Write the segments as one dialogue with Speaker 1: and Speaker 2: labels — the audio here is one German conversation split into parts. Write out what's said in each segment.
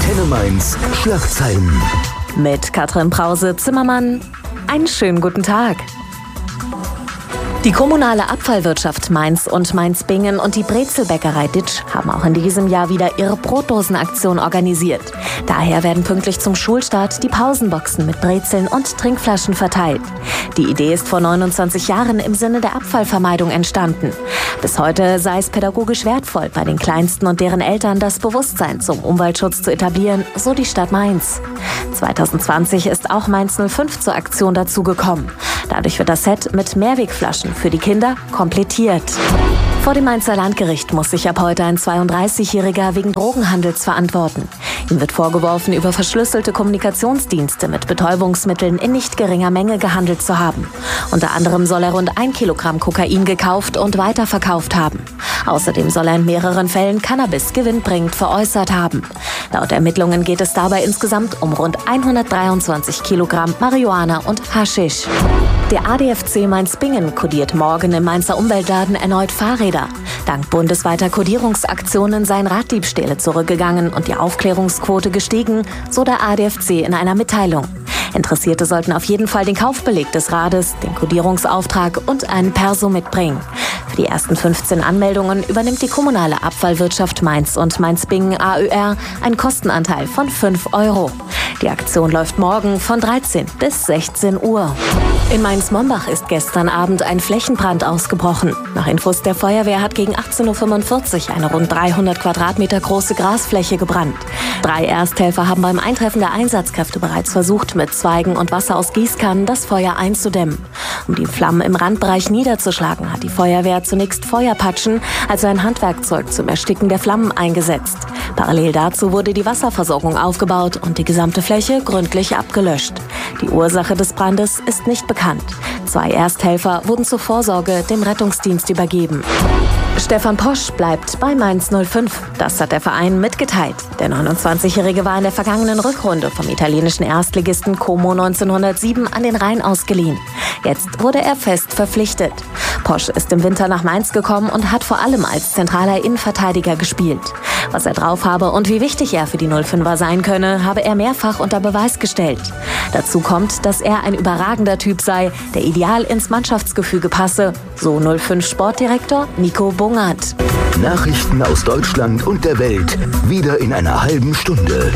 Speaker 1: Antenne Mainz Schlagzeilen.
Speaker 2: Mit Katrin Brause-Zimmermann. Einen schönen guten Tag. Die kommunale Abfallwirtschaft Mainz und Mainz-Bingen und die Brezelbäckerei Ditsch haben auch in diesem Jahr wieder ihre Brotdosenaktion organisiert. Daher werden pünktlich zum Schulstart die Pausenboxen mit Brezeln und Trinkflaschen verteilt. Die Idee ist vor 29 Jahren im Sinne der Abfallvermeidung entstanden. Bis heute sei es pädagogisch wertvoll, bei den Kleinsten und deren Eltern das Bewusstsein zum Umweltschutz zu etablieren, so die Stadt Mainz. 2020 ist auch Mainz 05 zur Aktion dazugekommen. Dadurch wird das Set mit Mehrwegflaschen für die Kinder komplettiert. Vor dem Mainzer Landgericht muss sich ab heute ein 32-Jähriger wegen Drogenhandels verantworten. Ihm wird vorgeworfen, über verschlüsselte Kommunikationsdienste mit Betäubungsmitteln in nicht geringer Menge gehandelt zu haben. Unter anderem soll er rund 1 Kilogramm Kokain gekauft und weiterverkauft haben. Außerdem soll er in mehreren Fällen Cannabis gewinnbringend veräußert haben. Laut Ermittlungen geht es dabei insgesamt um rund 123 Kilogramm Marihuana und Haschisch. Der ADFC Mainz-Bingen kodiert morgen im Mainzer Umweltladen erneut Fahrräder. Dank bundesweiter Kodierungsaktionen seien Raddiebstähle zurückgegangen und die Aufklärungsquote gestiegen, so der ADFC in einer Mitteilung. Interessierte sollten auf jeden Fall den Kaufbeleg des Rades, den Kodierungsauftrag und ein Perso mitbringen. Für die ersten 15 Anmeldungen übernimmt die kommunale Abfallwirtschaft Mainz und Mainz-Bingen AÖR einen Kostenanteil von 5 €. Die Aktion läuft morgen von 13 bis 16 Uhr. In Mainz-Mombach ist gestern Abend ein Flächenbrand ausgebrochen. Nach Infos der Feuerwehr hat gegen 18:45 Uhr eine rund 300 Quadratmeter große Grasfläche gebrannt. 3 Ersthelfer haben beim Eintreffen der Einsatzkräfte bereits versucht, mit Zweigen und Wasser aus Gießkannen das Feuer einzudämmen. Um die Flammen im Randbereich niederzuschlagen, hat die Feuerwehr zunächst Feuerpatschen, also ein Handwerkzeug zum Ersticken der Flammen, eingesetzt. Parallel dazu wurde die Wasserversorgung aufgebaut und die gesamte Fläche gründlich abgelöscht. Die Ursache des Brandes ist nicht bekannt. 2 Ersthelfer wurden zur Vorsorge dem Rettungsdienst übergeben. Stefan Posch bleibt bei Mainz 05. Das hat der Verein mitgeteilt. Der 29-Jährige war in der vergangenen Rückrunde vom italienischen Erstligisten Como 1907 an den Rhein ausgeliehen. Jetzt wurde er fest verpflichtet. Posch ist im Winter nach Mainz gekommen und hat vor allem als zentraler Innenverteidiger gespielt. Was er drauf habe und wie wichtig er für die 05er sein könne, habe er mehrfach unter Beweis gestellt. Dazu kommt, dass er ein überragender Typ sei, der ideal ins Mannschaftsgefüge passe, so 05 Sportdirektor Nico Bungert.
Speaker 1: Nachrichten aus Deutschland und der Welt, wieder in einer halben Stunde.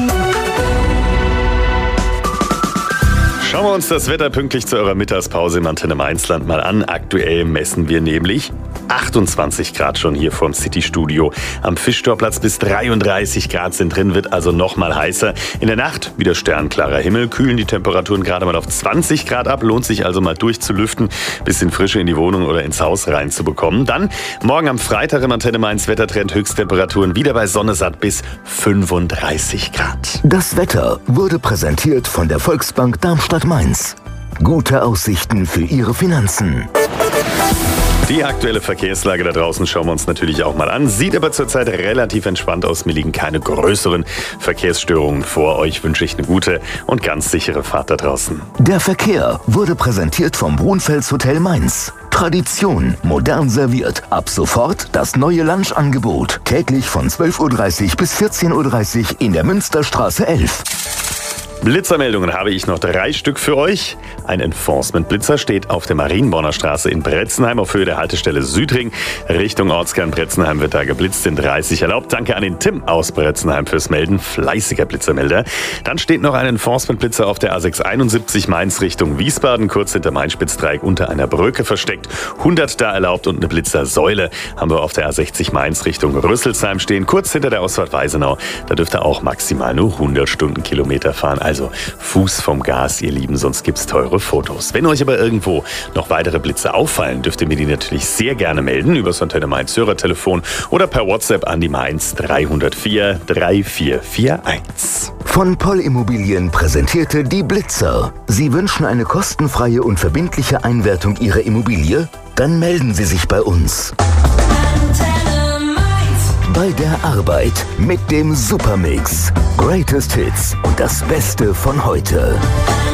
Speaker 3: Schauen wir uns das Wetter pünktlich zu eurer Mittagspause im Antenne Mainzland mal an. Aktuell messen wir nämlich 28 Grad schon hier vorm City-Studio. Am Fischtorplatz bis 33 Grad sind drin, wird also noch mal heißer. In der Nacht wieder sternklarer Himmel, kühlen die Temperaturen gerade mal auf 20 Grad ab. Lohnt sich also mal durchzulüften, bisschen Frische in die Wohnung oder ins Haus reinzubekommen. Dann morgen am Freitag im Antenne Mainz Wettertrend, Höchsttemperaturen wieder bei Sonne satt bis 35 Grad.
Speaker 1: Das Wetter wurde präsentiert von der Volksbank Darmstadt-Mainz. Gute Aussichten für Ihre Finanzen.
Speaker 3: Die aktuelle Verkehrslage da draußen schauen wir uns natürlich auch mal an. Sieht aber zurzeit relativ entspannt aus. Mir liegen keine größeren Verkehrsstörungen vor. Euch wünsche ich eine gute und ganz sichere Fahrt da draußen.
Speaker 1: Der Verkehr wurde präsentiert vom Brunfels Hotel Mainz. Tradition, modern serviert. Ab sofort das neue Lunchangebot. Täglich von 12:30 Uhr bis 14:30 Uhr in der Münsterstraße 11.
Speaker 3: Blitzermeldungen habe ich noch 3 Stück für euch. Ein Enforcement-Blitzer steht auf der Marienborner Straße in Bretzenheim auf Höhe der Haltestelle Südring. Richtung Ortskern Bretzenheim wird da geblitzt, in 30 erlaubt. Danke an den Tim aus Bretzenheim fürs Melden. Fleißiger Blitzermelder. Dann steht noch ein Enforcement-Blitzer auf der A671 Mainz Richtung Wiesbaden, kurz hinter Main-Spitzdreieck unter einer Brücke versteckt. 100 da erlaubt und eine Blitzersäule haben wir auf der A60 Mainz Richtung Rüsselsheim stehen, kurz hinter der Ausfahrt Weisenau. Da dürft ihr auch maximal nur 100 Stundenkilometer fahren. Also Fuß vom Gas, ihr Lieben, sonst gibt's teure Fotos. Wenn euch aber irgendwo noch weitere Blitze auffallen, dürft ihr mir die natürlich sehr gerne melden über das Antenne Mainz Hörertelefon oder per WhatsApp an die Mainz 304 3441.
Speaker 1: Von Poll Immobilien präsentierte die Blitzer. Sie wünschen eine kostenfreie und verbindliche Einwertung Ihrer Immobilie? Dann melden Sie sich bei uns. Bei der Arbeit mit dem Supermix. Greatest Hits und das Beste von heute.